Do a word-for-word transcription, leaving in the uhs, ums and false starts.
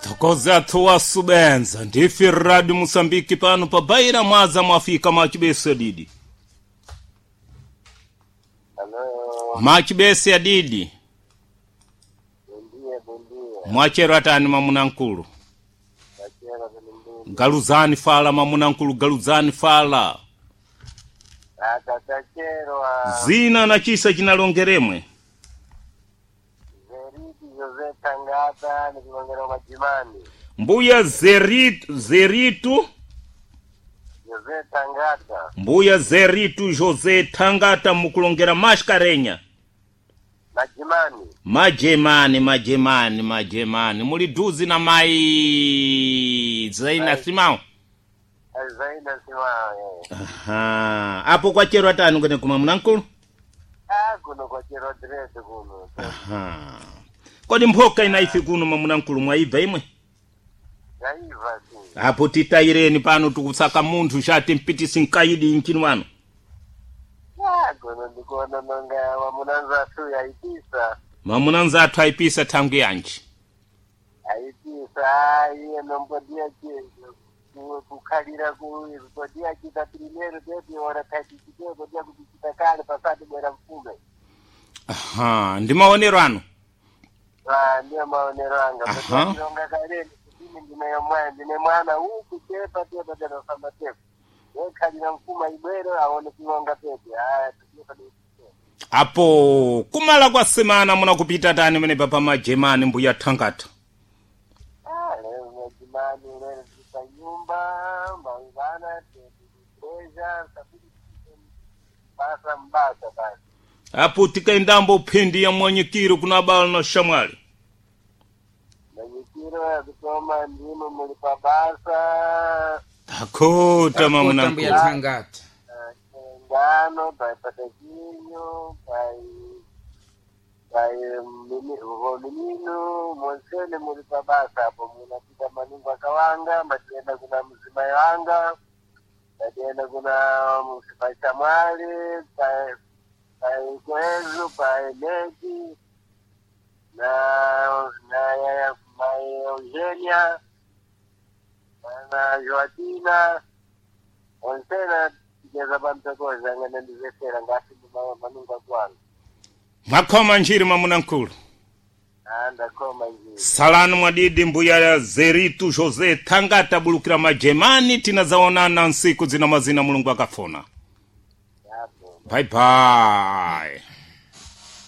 Tokoza tuwa subenza ndifi radio Musambiki pano pa baira mwaza mwafika machibesi ya didi. Hello. Machibesi ya didi. Bundia, bundia. Mwachero atani mamunankulu. Mwachero bundia. Galuzani fala mamunankulu, galuzani fala. Atatachero wa... Zina na chisa jinalongeremwe. Zeriti Jose Tangata ni kilongero majimani. Mbuya Zeritu, Zeritu. Jose Tangata. Mbuya Zeritu Jose Tangata mukulongera mashkarenya. Majimani. Majemani, majemani, majemani. Muli duzi na mai Zaina Simao. Zaina Simao. Aha. Apo kwa chero atani ngene kuma mnankulu? Ah, kuno kwa chero drese kuno. Aha. Kodi mpoka inaifi kuno mamunankulu mwaiva imwe? Yaiva si. Apo titaireni pano tukusaka muntu shati mpiti sinkaidi nchini wano. Ah, kuno ndikuona nonga mamunanza tu yaipisa. Mamunanza atu haipisa tangu yanchi. Yaipisa, iye nombodia chenjo. Kukalira kukodia kita primero depi ora kati kito kodia kuchita kale pasati bora mfume. Aha, ndi maonero ano. Ah, ndio maonero anga. Aha. Ndonga kale ndime ndime mwana ndime mwana huku chepa pia badala kama tepu. Yeye kalira mfuma ibero aone kilonga pepe. Ah, tukipa ni. Apo kumala kwa semana muna kupita tani mene papa majemani Mbuya Tangata. Ah, leo majimani leo nyumba mangana teja sabini basa mbasa basi. Apo tikaendambo pendi ya mwenyekiro kuna bala na shamwali. Mwenyekiro ya kusoma ndimo mulipa basa. Takota mamunankulu. Mbuya Tangata. Ngano, pai patakinyo, pai pai mimino, mwensene mulipa basa hapo munapita manungu kawanga, matienda kuna mzima yanga, matienda kuna msifai samali, pai pai kwezu, pai leki, na na ya mai Eugenia, na Joatina, mwensene Jeza banta kwa zanga ndizesera ngati manunga kwalo. Makoma njiri mamunankulu. Anda koma njiri. Salanu mwadidi Mbuya Zeritu Jose Tangata bulukira majemani tinazaonana nsiku zina mazina mulungu akafona. Bye bye.